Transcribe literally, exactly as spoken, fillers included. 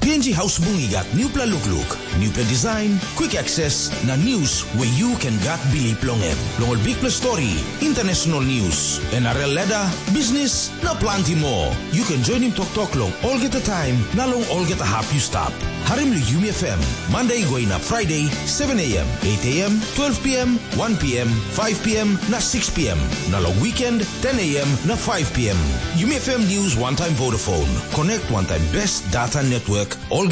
P N G House bungi gat new pla look look, new pla design, quick access na news where you can gat bili plongem. Longol big plus story, international news, and a real ladder, business, na plenty more. You can join him talk talk long all get the time, na long all get a help you stop. Harim lu Yumi F M, Monday going up Friday, seven a.m., eight a.m., twelve p.m., one p.m., five p.m., na six p.m. Na long weekend, ten a.m., na five p.m. Yumi F M News one time Vodafone. Connect one time best data network all